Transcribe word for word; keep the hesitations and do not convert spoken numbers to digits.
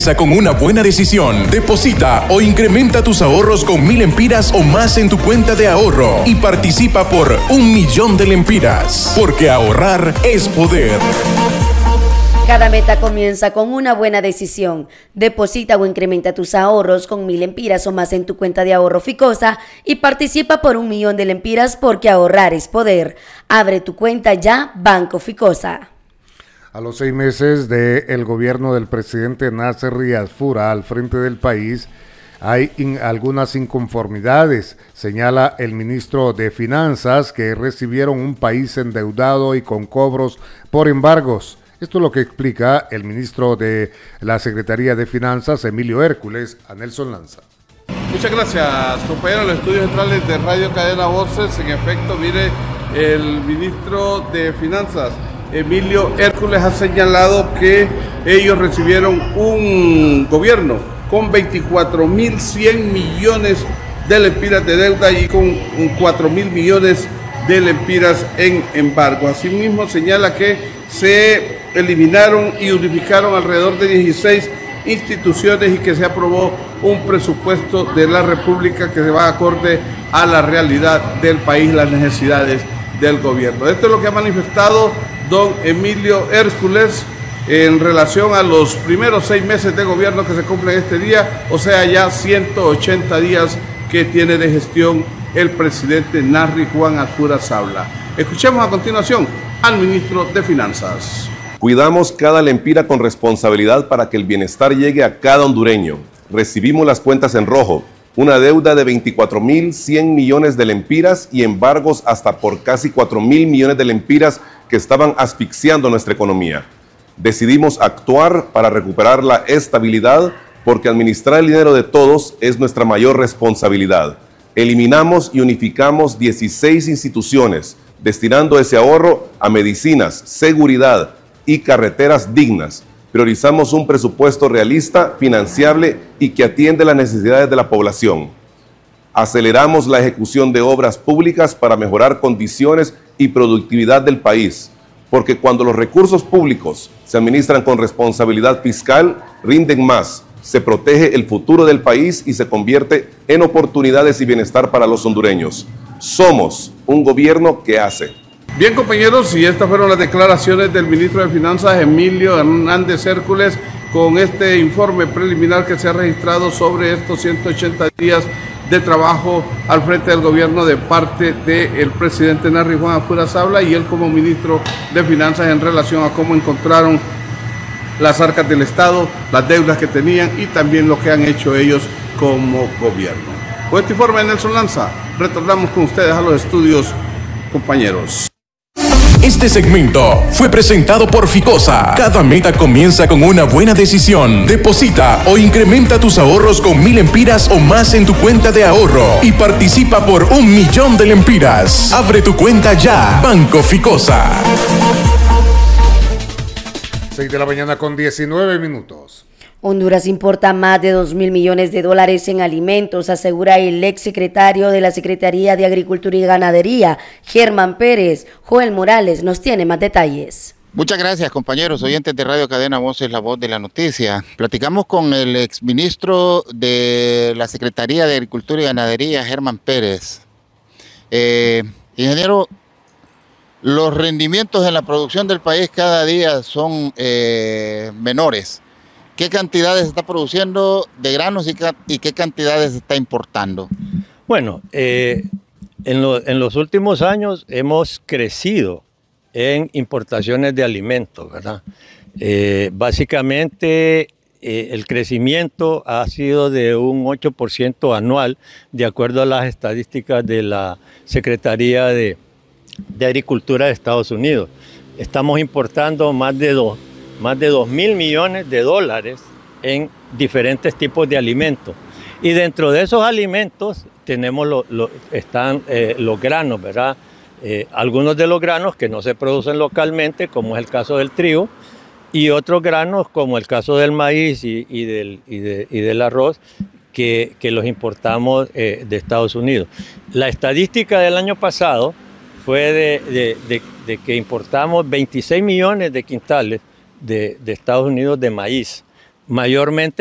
Con una buena decisión, deposita o incrementa tus ahorros con mil lempiras o más en tu cuenta de ahorro y participa por un millón de lempiras, porque ahorrar es poder. Cada meta comienza con una buena decisión. Deposita o incrementa tus ahorros con mil lempiras o más en tu cuenta de ahorro Ficosa y participa por un millón de lempiras, porque ahorrar es poder. Abre tu cuenta ya, Banco Ficosa. A los seis meses del gobierno del presidente Nasser Riyad Fura al frente del país, hay in, algunas inconformidades, señala el ministro de Finanzas, que recibieron un país endeudado y con cobros por embargos. Esto es lo que explica el ministro de la Secretaría de Finanzas, Emilio Hércules, a Nelson Lanza. Muchas gracias, compañeros de los estudios centrales de Radio Cadena Voces. En efecto, mire, el ministro de Finanzas, Emilio Hércules, ha señalado que ellos recibieron un gobierno con veinticuatro mil cien millones de lempiras de deuda y con cuatro mil millones de lempiras en embargo. Asimismo, señala que se eliminaron y unificaron alrededor de dieciséis instituciones y que se aprobó un presupuesto de la República que se va acorde a la realidad del país, las necesidades del gobierno. Esto es lo que ha manifestado don Emilio Hércules en relación a los primeros seis meses de gobierno que se cumplen este día, o sea, ya ciento ochenta días que tiene de gestión el presidente Narri Juan Arturo Sabla. Escuchemos a continuación al ministro de Finanzas. Cuidamos cada lempira con responsabilidad para que el bienestar llegue a cada hondureño. Recibimos las cuentas en rojo, una deuda de veinticuatro mil cien millones de lempiras y embargos hasta por casi cuatro mil millones de lempiras que estaban asfixiando nuestra economía. Decidimos actuar para recuperar la estabilidad, porque administrar el dinero de todos es nuestra mayor responsabilidad. Eliminamos y unificamos dieciséis instituciones, destinando ese ahorro a medicinas, seguridad y carreteras dignas. Priorizamos un presupuesto realista, financiable y que atiende las necesidades de la población. Aceleramos la ejecución de obras públicas para mejorar condiciones y productividad del país, porque cuando los recursos públicos se administran con responsabilidad fiscal, rinden más, se protege el futuro del país y se convierte en oportunidades y bienestar para los hondureños. Somos un gobierno que hace. Bien, compañeros, y estas fueron las declaraciones del ministro de Finanzas, Emilio Hernández Hércules, con este informe preliminar que se ha registrado sobre estos ciento ochenta días de trabajo al frente del gobierno de parte del presidente Narri Juan Arturo Sabla y él como ministro de Finanzas en relación a cómo encontraron las arcas del Estado, las deudas que tenían y también lo que han hecho ellos como gobierno. Con este informe de Nelson Lanza, retornamos con ustedes a los estudios, compañeros. Este segmento fue presentado por Ficosa. Cada meta comienza con una buena decisión. Deposita o incrementa tus ahorros con mil lempiras o más en tu cuenta de ahorro y participa por un millón de lempiras. Abre tu cuenta ya, Banco Ficosa. seis de la mañana con diecinueve minutos. Honduras importa más de dos mil millones de dólares en alimentos, asegura el exsecretario de la Secretaría de Agricultura y Ganadería, Germán Pérez. Joel Morales nos tiene más detalles. Muchas gracias, compañeros oyentes de Radio Cadena Voces, la voz de la noticia. Platicamos con el exministro de la Secretaría de Agricultura y Ganadería, Germán Pérez. Eh, ingeniero, los rendimientos en la producción del país cada día son eh, menores. ¿Qué cantidades está produciendo de granos y, y qué cantidades está importando? Bueno, eh, en, lo, en los últimos años hemos crecido en importaciones de alimentos, ¿verdad? Eh, básicamente eh, el crecimiento ha sido de un ocho por ciento anual, de acuerdo a las estadísticas de la Secretaría de, de Agricultura de Estados Unidos. Estamos importando más de dos. más de dos mil millones de dólares en diferentes tipos de alimentos. Y dentro de esos alimentos tenemos lo, lo, están eh, los granos, ¿verdad? Eh, algunos de los granos que no se producen localmente, como es el caso del trigo, y otros granos, como el caso del maíz y, y, del, y, de, y del arroz, que, que los importamos eh, de Estados Unidos. La estadística del año pasado fue de, de, de, de que importamos veintiséis millones de quintales De, de Estados Unidos de maíz, mayormente